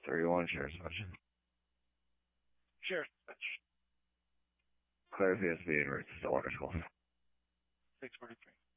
31 shares much. Sheriff. Claire PSV versus the water school. 643.